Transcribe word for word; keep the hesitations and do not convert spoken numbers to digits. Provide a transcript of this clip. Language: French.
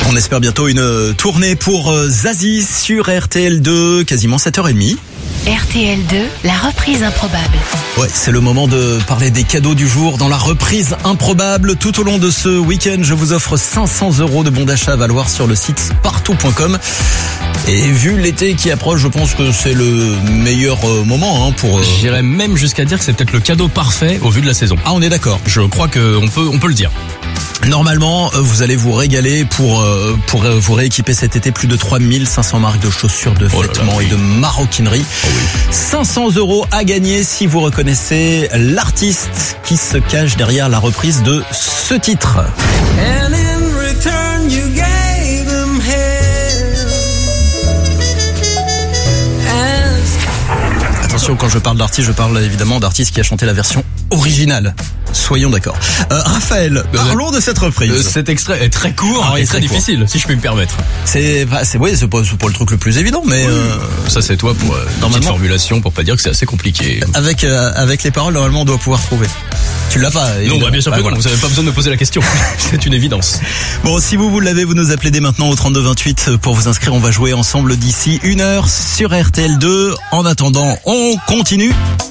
On espère bientôt une tournée pour Zazie sur R T L deux, quasiment sept heures trente. R T L deux, la reprise improbable. Ouais, c'est le moment de parler des cadeaux du jour dans la reprise improbable. Tout au long de ce week-end, je vous offre cinq cents euros de bons d'achat à valoir sur le site partout point com. Et vu l'été qui approche, je pense que c'est le meilleur moment hein, pour... Euh... J'irais même jusqu'à dire que c'est peut-être le cadeau parfait au vu de la saison. Ah, on est d'accord. Je crois qu'on peut, on peut le dire. Normalement, vous allez vous régaler pour pour vous rééquiper cet été. Plus de trois mille cinq cents marques de chaussures, de oh vêtements là là, oui. et de maroquinerie. Oh oui. cinq cents euros à gagner si vous reconnaissez l'artiste qui se cache derrière la reprise de ce titre. And in return you gave him hell. And... Attention, quand je parle d'artiste, je parle évidemment d'artiste qui a chanté la version originale. Soyons d'accord. Euh, Raphaël, parlons de cette reprise. Euh, cet extrait est très court ah oui, et très, très difficile, si je puis me permettre. C'est, bah, c'est, oui, c'est pas, c'est pas le truc le plus évident, mais oui. euh, ça c'est toi pour euh, une petite formulation pour pas dire que c'est assez compliqué. Avec euh, avec les paroles, normalement, on doit pouvoir trouver. Tu l'as pas évidemment. Non, bah bien sûr que bah, non. voilà. Vous avez pas besoin de me poser la question. C'est une évidence. Bon, si vous vous l'avez, vous nous appelez dès maintenant au trente-deux vingt-huit pour vous inscrire. On va jouer ensemble d'ici une heure sur R T L deux. En attendant, on continue.